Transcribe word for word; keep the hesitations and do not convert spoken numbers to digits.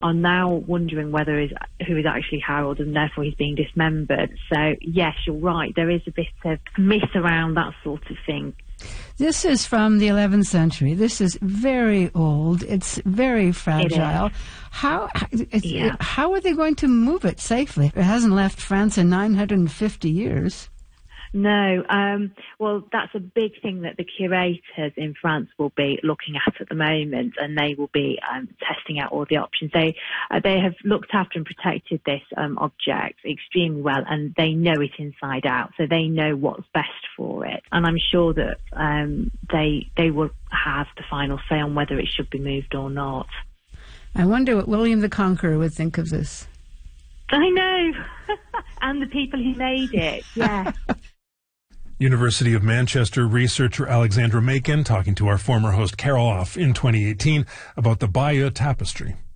are now wondering whether is who is actually Harold, and therefore he's being dismembered. So yes, you're right. There is a bit of myth around that sort of thing. This is from the eleventh century. This is very old. It's very fragile. It is. How Yeah. how are they going to move it safely? It hasn't left France in nine hundred fifty years. No, um, well, that's a big thing that the curators in France will be looking at at the moment, and they will be um, testing out all the options. They uh, they have looked after and protected this um, object extremely well, and they know it inside out, so they know what's best for it. And I'm sure that um, they they will have the final say on whether it should be moved or not. I wonder what William the Conqueror would think of this. I know, and the people who made it, yeah. University of Manchester researcher Alexandra Macon talking to our former host Carol Off in twenty eighteen about the Bayeux Tapestry.